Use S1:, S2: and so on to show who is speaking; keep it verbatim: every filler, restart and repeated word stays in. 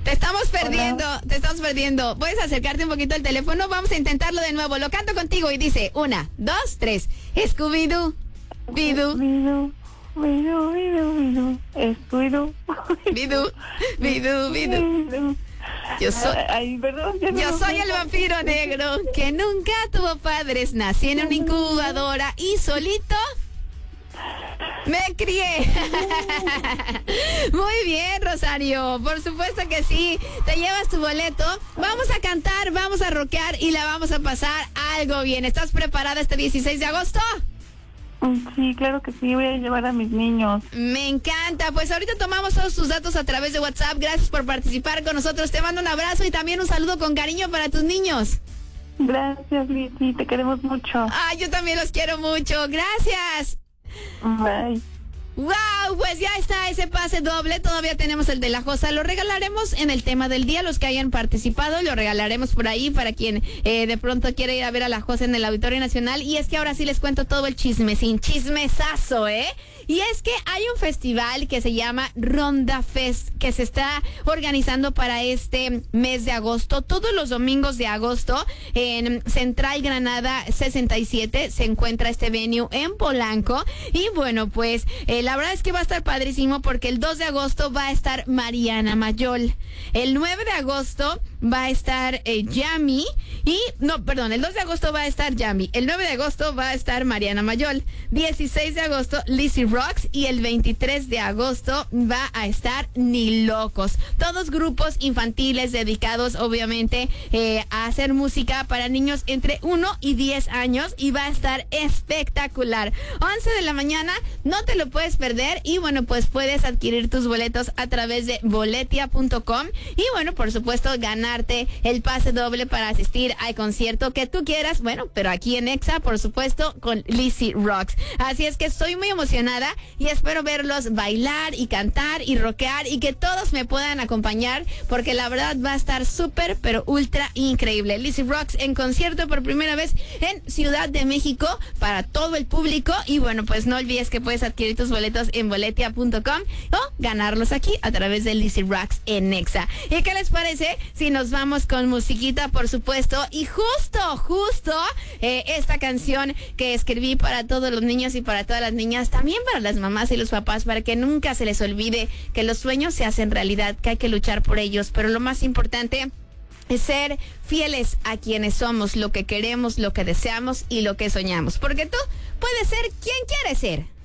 S1: Te estamos perdiendo, Hola. te estamos perdiendo. ¿Puedes acercarte un poquito al teléfono? Vamos a intentarlo de nuevo. Lo canto contigo y dice, una, dos, tres. Scooby-Doo, Bidoo.
S2: Bidoo, Bidoo, Bidoo, Bidoo. Scooby-Doo.
S1: Bidoo, Bidoo, Bidoo. Yo soy,
S2: Ay, perdón, ya no
S1: yo soy el vampiro negro que nunca tuvo padres. Nací en una incubadora y solito me crié. Muy bien, Rosario. Por supuesto que sí. Te llevas tu boleto. Vamos a cantar, vamos a rockear y la vamos a pasar algo bien. ¿Estás preparada este dieciséis de agosto?
S2: Sí, claro que sí, voy a llevar a mis niños.
S1: Me encanta, pues ahorita tomamos todos tus datos a través de WhatsApp. Gracias por participar con nosotros. Te mando un abrazo y también un saludo con cariño para tus niños.
S2: Gracias, Lizzy, te queremos mucho.
S1: Ay, yo también los quiero mucho. Gracias.
S2: Bye.
S1: Wow, pues ya está ese pase doble. Todavía tenemos el de la Josa. Lo regalaremos en el tema del día. Los que hayan participado lo regalaremos por ahí para quien eh, de pronto quiere ir a ver a la Josa en el Auditorio Nacional. Y es que ahora sí les cuento todo el chisme, sin chismesazo, ¿eh? Y es que hay un festival que se llama Ronda Fest, que se está organizando para este mes de agosto. Todos los domingos de agosto en Central Granada sesenta y siete se encuentra este venue en Polanco. Y bueno, pues eh, la verdad es que va a estar padrísimo porque el dos de agosto va a estar Mariana Mayol. El nueve de agosto va a estar eh, Yami. Y, no, perdón, el dos de agosto va a estar Yami. El nueve de agosto va a estar Mariana Mayol. dieciséis de agosto, Lizzy Rocks. Y el veintitrés de agosto va a estar Ni Locos. Todos grupos infantiles dedicados, obviamente, eh, a hacer música para niños entre uno y diez años. Y va a estar espectacular. once de la mañana, no te lo puedes perder. Y bueno, pues puedes adquirir tus boletos a través de boletia punto com. Y bueno, por supuesto, ganarte el pase doble para asistir al concierto que tú quieras. Bueno, pero aquí en Exa, por supuesto, con Lizzy Rocks. Así es que estoy muy emocionada y espero verlos bailar y cantar y rockear y que todos me puedan acompañar porque la verdad va a estar súper, pero ultra increíble. Lizzy Rocks en concierto por primera vez en Ciudad de México para todo el público. Y bueno, pues no olvides que puedes adquirir tus boletos en boletia punto com o ganarlos aquí a través de Lizzy Rocks en Exa. ¿Y qué les parece si nos vamos con musiquita, por supuesto? Y justo, justo eh, esta canción que escribí para todos los niños y para todas las niñas, también para las mamás y los papás, para que nunca se les olvide que los sueños se hacen realidad, que hay que luchar por ellos, pero lo más importante es ser fieles a quienes somos, lo que queremos, lo que deseamos y lo que soñamos, porque tú puedes ser quien quieres ser.